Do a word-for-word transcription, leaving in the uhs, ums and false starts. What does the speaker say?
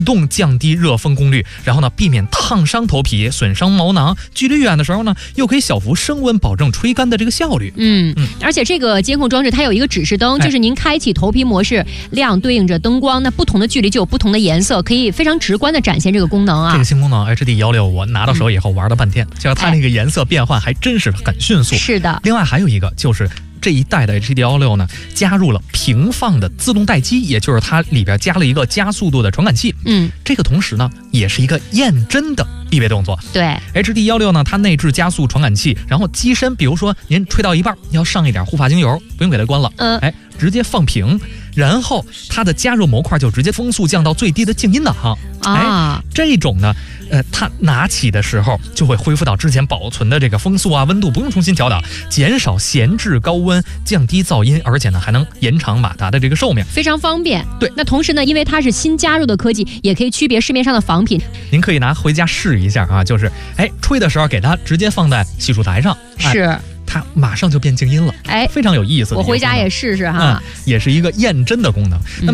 动降低热风功率，然后呢避免烫伤头皮、损伤毛囊。距离远的时候呢，又可以小幅升温，保证吹干的这个效率。 嗯嗯，而且这个监控装置它有一个指示灯，就是您开启头皮模式，亮对应着灯光，那不同的距离就有不同的颜色，可以非常直观的展现这个功能啊。 这个新功能 H D 一六我拿到手以后玩了半天，结果它那个颜色变换还真是很迅速。 是的。 另外还有一个就是。这一代的 H D 一六呢，加入了平放的自动待机，也就是它里边加了一个加速度的传感器。 嗯， 这个同时呢，也是一个验真的必备动作。 对 ，H D 一六呢，它内置加速传感器，然后机身，比如说您吹到一半要上一点护发精油，不用给它关了， 嗯， 哎，直接放平，然后它的加热模块就直接风速降到最低的静音档。 啊， 哎，这种呢。呃，它拿起的时候就会恢复到之前保存的这个风速啊、温度，不用重新调导，减少闲置高温，降低噪音，而且呢还能延长马达的这个寿命， 非常方便。 对， 那同时呢，因为它是新加入的科技，也可以区别市面上的仿品。 您可以拿回家试一下啊，就是哎吹的时候给它直接放在洗漱台上， 是。 哎它马上就变静音了， 哎， 非常有意思。 我回家也试试哈， 嗯，也是一个验真的功能。嗯